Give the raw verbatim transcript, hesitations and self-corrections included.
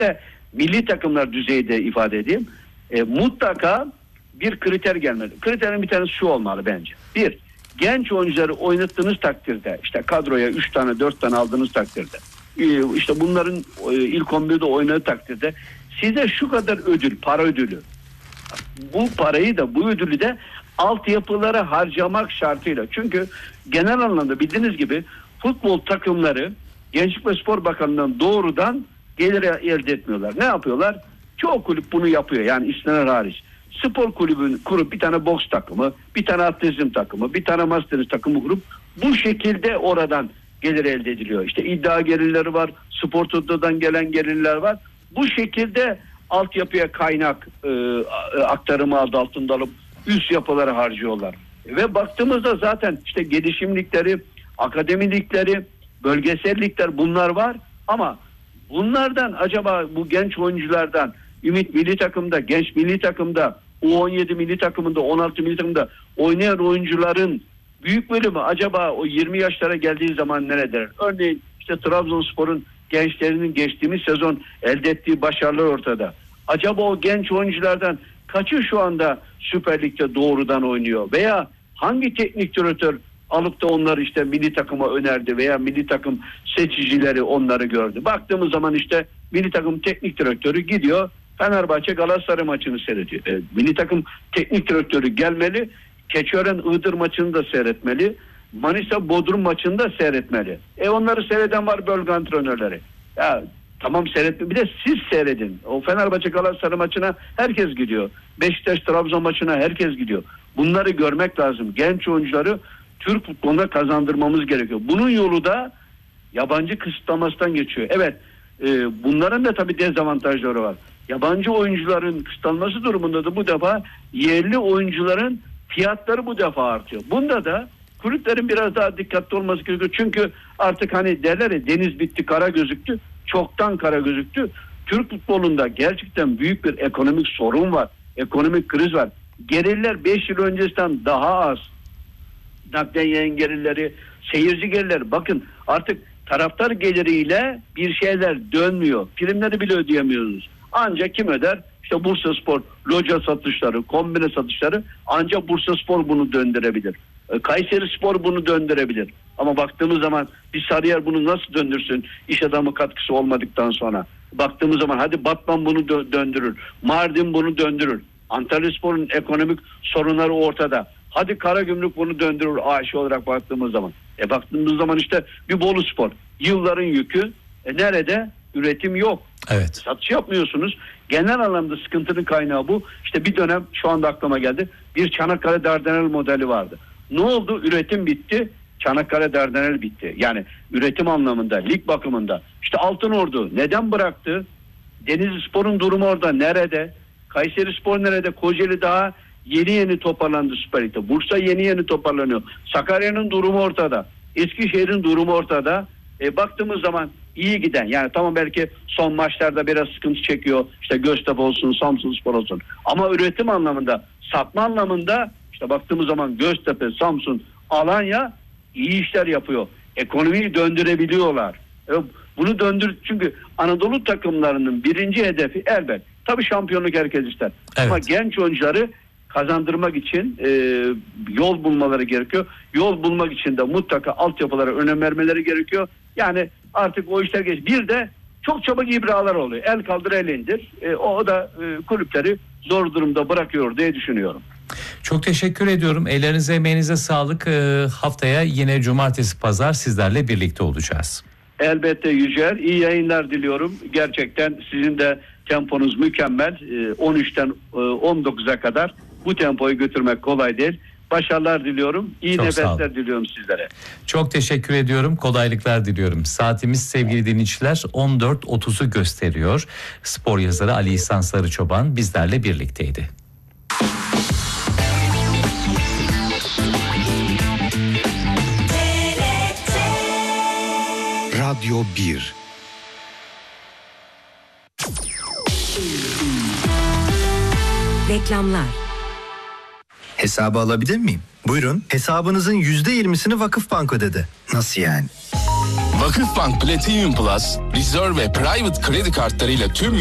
de milli takımlar düzeyde ifade edeyim. E, mutlaka bir kriter gelmeli. Kriterin bir tanesi şu olmalı bence. Bir, genç oyuncuları oynattığınız takdirde, işte kadroya üç tane dört tane aldığınız takdirde, e, işte bunların e, ilk on birde oynadığı takdirde size şu kadar ödül, para ödülü. Bu parayı da, bu ödülü de altyapılara harcamak şartıyla. Çünkü genel anlamda bildiğiniz gibi futbol takımları Gençlik ve Spor Bakanlığı'ndan doğrudan gelir elde etmiyorlar. Ne yapıyorlar? Çoğu kulüp bunu yapıyor. Yani istisnalar hariç. Spor kulübünü kurup bir tane boks takımı, bir tane atletizm takımı, bir tane masa tenisi takımı kurup bu şekilde oradan gelir elde ediliyor. İşte iddia gelirleri var, spor totodan gelen gelirler var. Bu şekilde altyapıya kaynak e, aktarımı adı altında alıp üst yapılara harcıyorlar. Ve baktığımızda zaten işte gelişimlikleri, akademilikleri, bölgesellikler bunlar var ama bunlardan acaba bu genç oyunculardan Ümit milli takımda, genç milli takımda, U on yedi milli takımında, on altı milli takımda oynayan oyuncuların büyük bölümü acaba o yirmi yaşlara geldiği zaman neredeler? Örneğin işte Trabzonspor'un gençlerinin geçtiğimiz sezon elde ettiği başarılar ortada. Acaba o genç oyunculardan kaçı şu anda Süper Lig'de doğrudan oynuyor? Veya hangi teknik direktör alıp da onları işte milli takıma önerdi veya milli takım seçicileri onları gördü? Baktığımız zaman işte milli takım teknik direktörü gidiyor Fenerbahçe Galatasaray maçını seyrediyor. E, milli takım teknik direktörü gelmeli, Keçiören Iğdır maçını da seyretmeli, Manisa Bodrum maçını da seyretmeli. E onları seyreden var bölge antrenörleri. Ya tamam seyretme. Bir de siz seyredin. O Fenerbahçe Galatasaray maçına herkes gidiyor. Beşiktaş Trabzon maçına herkes gidiyor. Bunları görmek lazım. Genç oyuncuları Türk futboluna kazandırmamız gerekiyor. Bunun yolu da yabancı kısıtlamasından geçiyor. Evet, e, bunların da tabii dezavantajları var. Yabancı oyuncuların kısıtlanması durumunda da bu defa yerli oyuncuların fiyatları bu defa artıyor. Bunda da kulüplerin biraz daha dikkatli olması gerekiyor. Çünkü artık hani derler ya deniz bitti kara gözüktü. Çoktan kara gözüktü. Türk futbolunda gerçekten büyük bir ekonomik sorun var. Ekonomik kriz var. Gelirler beş yıl öncesinden daha az. Nakden yayın gelirleri, seyirci gelirleri. Bakın artık taraftar geliriyle bir şeyler dönmüyor. Filmleri bile ödeyemiyoruz. Ancak kim öder? İşte Bursaspor, loca satışları, kombine satışları ancak Bursaspor bunu döndürebilir. Kayserispor bunu döndürebilir. Ama baktığımız zaman bir Sarıyer bunu nasıl döndürsün? İş adamı katkısı olmadıktan sonra. Baktığımız zaman hadi Batman bunu dö- döndürür. Mardin bunu döndürür. Antalyaspor'un ekonomik sorunları ortada. Hadi Karagümrük bunu döndürür A Ş olarak baktığımız zaman. E baktığımız zaman işte bir Boluspor. Yılların yükü. E nerede? Üretim yok. Evet. Satış yapmıyorsunuz. Genel anlamda sıkıntının kaynağı bu. İşte bir dönem şu anda aklıma geldi. Bir Çanakkale Dardanel modeli vardı. Ne oldu? Üretim bitti. Çanakkale Dardanel bitti. Yani üretim anlamında, lig bakımında. İşte Altınordu neden bıraktı? Denizlispor'un durumu orada nerede? Kayserispor nerede? Kocaeli daha yeni yeni toparlandı Süper Lig'de. Bursa yeni yeni toparlanıyor. Sakarya'nın durumu ortada. Eskişehir'in durumu ortada. E, baktığımız zaman iyi giden, yani tamam belki son maçlarda biraz sıkıntı çekiyor. İşte Göztepe olsun, Samsunspor olsun. Ama üretim anlamında, satma anlamında işte baktığımız zaman Göztepe, Samsun, Alanya iyi işler yapıyor. Ekonomiyi döndürebiliyorlar. E, bunu döndür çünkü Anadolu takımlarının birinci hedefi elbet. Tabii şampiyonluk herkes ister. Evet. Ama genç oyuncuları kazandırmak için e, yol bulmaları gerekiyor. Yol bulmak için de mutlaka altyapılara önem vermeleri gerekiyor. Yani artık o işler geç. Bir de çok çabuk ibralar oluyor. El kaldır el indir. E, o da e, kulüpleri zor durumda bırakıyor diye düşünüyorum. Çok teşekkür ediyorum. Ellerinize emeğinize sağlık. E, haftaya yine cumartesi pazar sizlerle birlikte olacağız. Elbette Yücel. İyi yayınlar diliyorum. Gerçekten sizin de temponuz mükemmel. E, on üçten e, on dokuza kadar bu tempoyu götürmek kolay değil. Başarılar diliyorum. İyi Çok nefesler diliyorum sizlere. Çok teşekkür ediyorum. Kolaylıklar diliyorum. Saatimiz sevgili dinleyiciler on dört otuzu gösteriyor. Spor yazarı Ali İhsan Sarıçoban bizlerle birlikteydi. Radyo bir. Reklamlar. Hesabı alabilir miyim? Buyurun. Hesabınızın yüzde yirmisini Vakıfbank ödedi. Nasıl yani? Vakıfbank Platinum Plus, Reserve ve Private kredi kartlarıyla tüm